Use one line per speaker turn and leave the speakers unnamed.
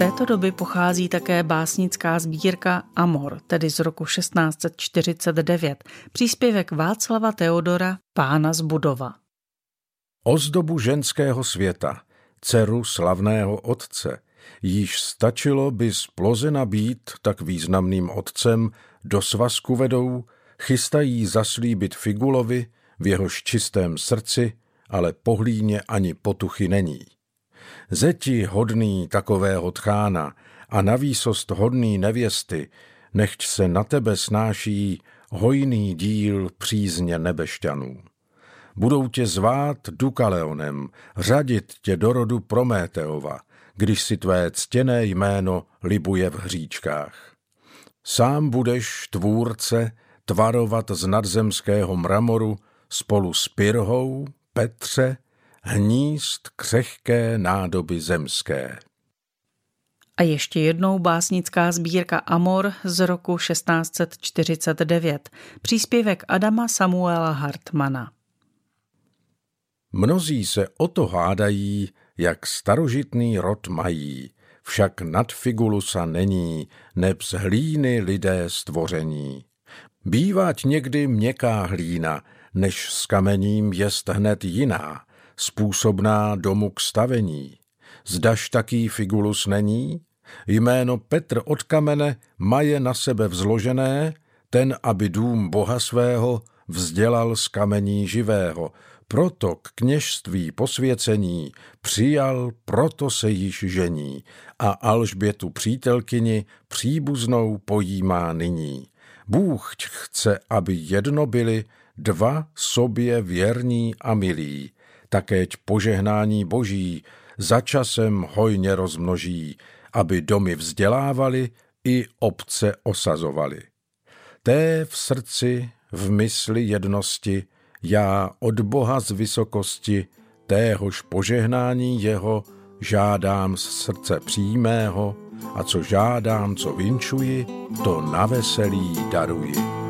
této doby pochází také básnická sbírka Amor, tedy z roku 1649, příspěvek Václava Teodora, pána z Budova.
Ozdobu ženského světa, dceru slavného otce, již stačilo by z Plozena být tak významným otcem, do svazku vedou, chystají zaslíbit Figulovi, v jehož čistém srdci, ale po hlíně ani potuchy není. Zeti hodný takového tchána a navýsost hodný nevěsty, nechť se na tebe snáší hojný díl přízně nebešťanů. Budou tě zvát Dukaleonem, řadit tě do rodu Prométeova, když si tvé ctěné jméno libuje v hříčkách. Sám budeš, tvůrce, tvarovat z nadzemského mramoru spolu s Pyrhou, Petře, hnízd křehké nádoby zemské.
A ještě jednou básnická sbírka Amor z roku 1649, příspěvek Adama Samuela Hartmana.
Mnozí se o to hádají, jak starožitný rod mají, však nad Figulusa není, neb z hlíny lidé stvoření. Bývať někdy měkká hlína, než s kamením jest hned jiná, způsobná domu k stavení. Zdaž taký Figulus není? Jméno Petr od kamene maje na sebe vzložené, ten, aby dům Boha svého vzdělal z kamení živého, proto k kněžství posvěcení přijal, proto se již žení a Alžbětu přítelkyni příbuznou pojímá nyní. Bůh chce, aby jedno byli dva sobě věrní a milí, takéť požehnání boží za časem hojně rozmnoží, aby domy vzdělávali i obce osazovali. Té v srdci, v mysli jednosti, já od Boha z vysokosti, téhož požehnání jeho, žádám z srdce přímého, a co žádám, co vinčuji, to na veselí daruji.